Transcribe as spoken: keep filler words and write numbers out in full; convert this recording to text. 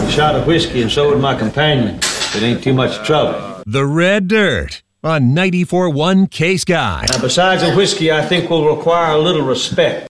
a shot of whiskey, and so would my companion. It ain't too much trouble. The Red Dirt on ninety-four point one K-Sky. Now, besides the whiskey, I think we'll require a little respect.